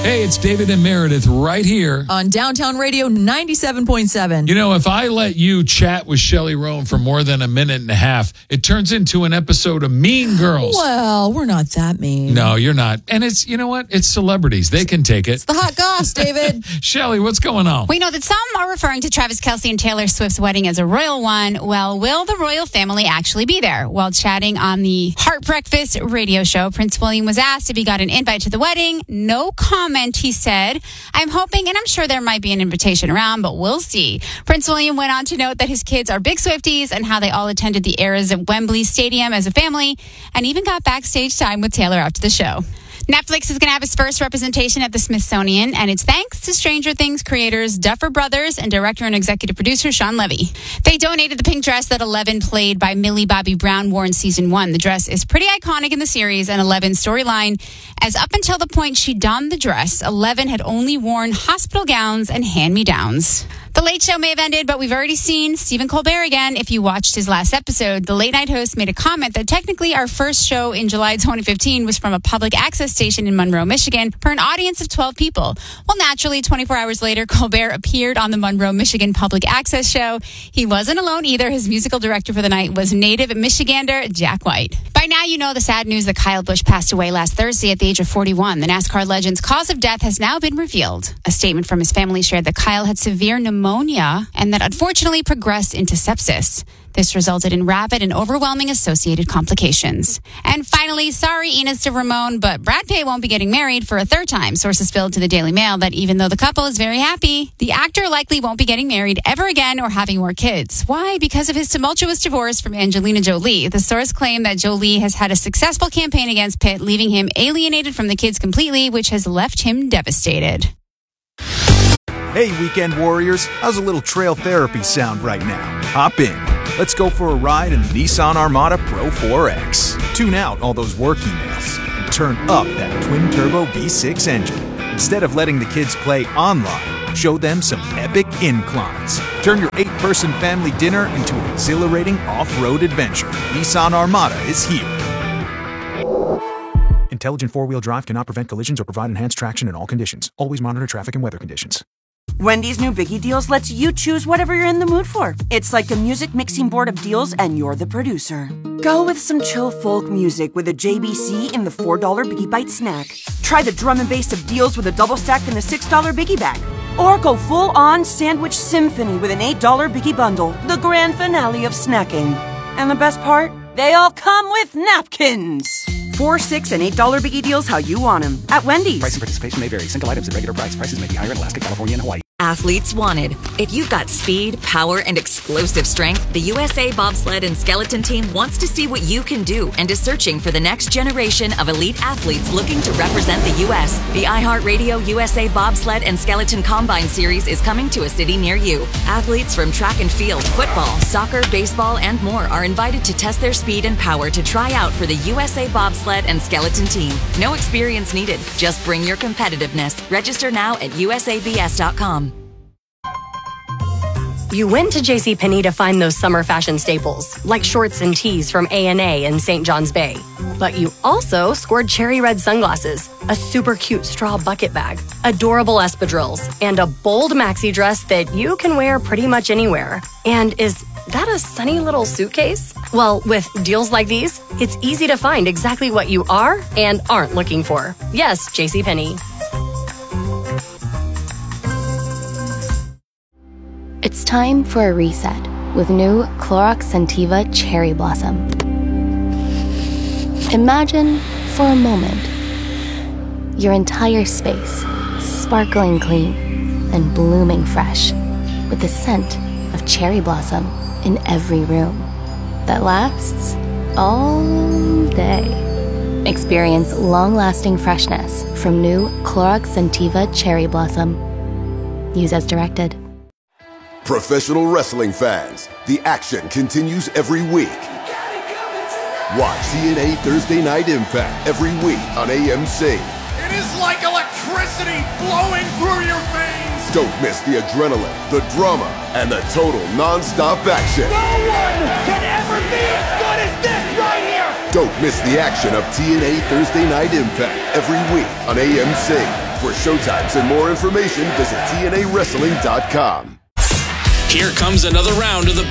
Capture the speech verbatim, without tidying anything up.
Hey, it's David and Meredith right here on Downtown Radio ninety-seven point seven. You know, if I let you chat with Shelley Rome for more than a minute and a half, it turns into an episode of Mean Girls. Well, we're not that mean. No, you're not. And it's, you know what? It's celebrities. They can take it. It's the hot goss, David. Shelley, what's going on? We know that some are referring to Travis Kelce and Taylor Swift's wedding as a royal one. Well, will the royal family actually be there? While chatting on the Heart Breakfast radio show, Prince William was asked if he got an invite to the wedding. No comment, he said. I'm hoping, and I'm sure there might be an invitation around, but we'll see. Prince William went on to note that his kids are big Swifties and how they all attended the eras at Wembley Stadium as a family and even got backstage time with Taylor after the show. Netflix is going to have its first representation at the Smithsonian, and it's thanks to Stranger Things creators Duffer Brothers and director and executive producer Sean Levy. They donated the pink dress that Eleven, played by Millie Bobby Brown, wore in season one. The dress is pretty iconic in the series and Eleven's storyline, as up until the point she donned the dress, Eleven had only worn hospital gowns and hand-me-downs. The Late Show may have ended, but we've already seen Stephen Colbert again. If you watched his last episode, the late night host made a comment that technically our first show in July twenty fifteen was from a public access station in Monroe, Michigan, for an audience of twelve people. Well, naturally, twenty-four hours later, Colbert appeared on the Monroe, Michigan public access show. He wasn't alone either. His musical director for the night was native Michigander Jack White. By now, you know the sad news that Kyle Busch passed away last Thursday at the age of forty-one. The NASCAR legend's cause of death has now been revealed. A statement from his family shared that Kyle had severe pneumonia pneumonia and that unfortunately progressed into sepsis. This resulted in rapid and overwhelming associated complications. And finally, sorry, Inez de Ramon, but Brad Pitt won't be getting married for a third time. Sources spilled to the Daily Mail that even though the couple is very happy, the actor likely won't be getting married ever again or having more kids. Why? Because of his tumultuous divorce from Angelina Jolie. The source claimed that Jolie has had a successful campaign against Pitt, leaving him alienated from the kids completely, which has left him devastated. Hey, weekend warriors, how's a little trail therapy sound right now? Hop in. Let's go for a ride in the Nissan Armada Pro four X. Tune out all those work emails and turn up that twin-turbo V six engine. Instead of letting the kids play online, show them some epic inclines. Turn your eight-person family dinner into an exhilarating off-road adventure. Nissan Armada is here. Intelligent four-wheel drive cannot prevent collisions or provide enhanced traction in all conditions. Always monitor traffic and weather conditions. Wendy's new Biggie Deals lets you choose whatever you're in the mood for. It's like a music mixing board of deals, and you're the producer. Go with some chill folk music with a J B C in the four dollar Biggie Bite snack. Try the drum and bass of deals with a double stack in the six dollar Biggie Bag. Or go full-on sandwich symphony with an eight dollar Biggie Bundle, the grand finale of snacking. And the best part? They all come with napkins. Four, six, and eight dollar Biggie Deals how you want them at Wendy's. Price and participation may vary. Single items at regular price. Prices may be higher in Alaska, California, and Hawaii. Athletes wanted. If you've got speed, power, and explosive strength, the U S A Bobsled and Skeleton Team wants to see what you can do and is searching for the next generation of elite athletes looking to represent the U S The iHeartRadio U S A Bobsled and Skeleton Combine Series is coming to a city near you. Athletes from track and field, football, soccer, baseball, and more are invited to test their speed and power to try out for the U S A Bobsled and Skeleton Team. No experience needed. Just bring your competitiveness. Register now at U S A B S dot com. You went to JCPenney to find those summer fashion staples, like shorts and tees from A and A in Saint John's Bay. But you also scored cherry red sunglasses, a super cute straw bucket bag, adorable espadrilles, and a bold maxi dress that you can wear pretty much anywhere. And is that a sunny little suitcase? Well, with deals like these, it's easy to find exactly what you are and aren't looking for. Yes, JCPenney. It's time for a reset with new Clorox Scentiva Cherry Blossom. Imagine, for a moment, your entire space sparkling clean and blooming fresh with the scent of cherry blossom in every room that lasts all day. Experience long-lasting freshness from new Clorox Scentiva Cherry Blossom. Use as directed. Professional wrestling fans, the action continues every week. Watch T N A Thursday Night Impact every week on A M C. It is like electricity flowing through your veins. Don't miss the adrenaline, the drama, and the total non-stop action. No one can ever be as good as this right here. Don't miss the action of T N A Thursday Night Impact every week on A M C. For showtimes and more information, visit T N A wrestling dot com. Here comes another round of the